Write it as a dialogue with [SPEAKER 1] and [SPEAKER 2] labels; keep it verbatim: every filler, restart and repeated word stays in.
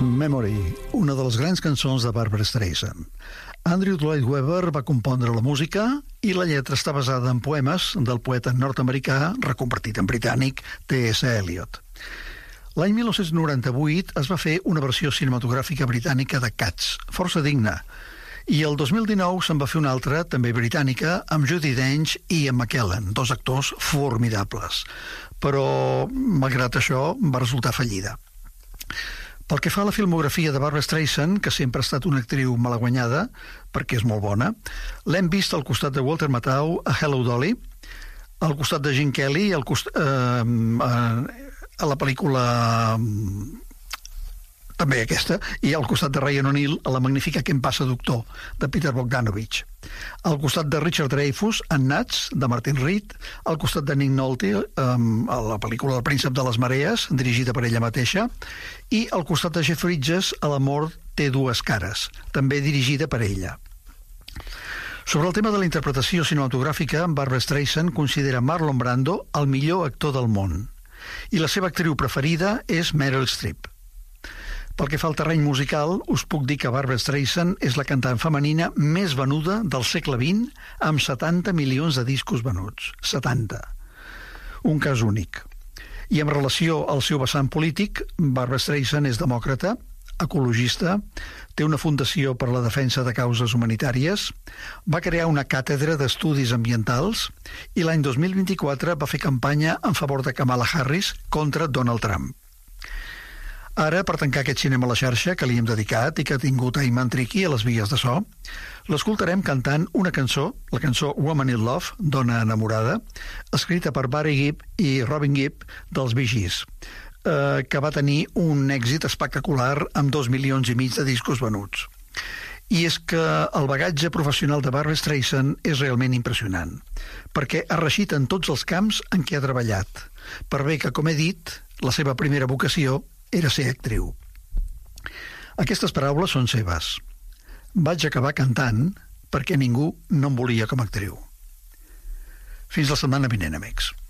[SPEAKER 1] Memory, una de les grans cançons de Barbra Streisand. Andrew Lloyd Webber va compondre la música i la lletra està basada en poemes del poeta nord-americà, reconvertit en britànic, T S Eliot. L'any mil nou-cents noranta-vuit es va fer una versió cinematogràfica britànica de Cats, força digna, i el dos mil dinou se'n va fer una altra, també britànica, amb Judi Dench i Ian McKellen, dos actors formidables. Però, malgrat això, va resultar fallida. Pel que fa a la filmografia de Barbra Streisand, que sempre ha estat una actriu malaguanyada, perquè és molt bona, l'hem vist al costat de Walter Matthau a Hello Dolly, al costat de Gene Kelly, al cost... eh, a la pel·lícula també aquesta, i al costat de Ryan O'Neal a la magnífica Què em passa, doctor, de Peter Bogdanovich. Al costat de Richard Dreyfuss, en Nuts, de Martin Reed, al costat de Nick Nolte, um, a la pel·lícula El príncep de les marees, dirigida per ella mateixa, i al costat de Jeff Bridges, a L'amor té dues cares, també dirigida per ella. Sobre el tema de la interpretació cinematogràfica, Barbra Streisand considera Marlon Brando el millor actor del món, i la seva actriu preferida és Meryl Streep. Pel que fa al terreny musical, us puc dir que Barbra Streisand és la cantant femenina més venuda del segle vint, amb setanta milions de discos venuts. setanta. Un cas únic. I en relació al seu vessant polític, Barbra Streisand és demòcrata, ecologista, té una fundació per a la defensa de causes humanitàries, va crear una càtedra d'estudis ambientals i l'any dos mil vint-i-quatre va fer campanya en favor de Kamala Harris contra Donald Trump. Ara, per tancar aquest cinema a la xarxa que li hem dedicat i que ha tingut a Iman Triqui a les vies de so, l'escoltarem cantant una cançó, la cançó Woman in Love, Dona enamorada, escrita per Barry Gibb i Robin Gibb dels Bee Gees, eh, que va tenir un èxit espectacular amb dos milions i mig de discos venuts. I és que el bagatge professional de Barbra Streisand és realment impressionant, perquè ha reeixit en tots els camps en què ha treballat, per bé que, com he dit, la seva primera vocació era ser actriu. Aquestes paraules són seves. Vaig acabar cantant perquè ningú no em volia com a actriu. Fins la setmana vinent, amics.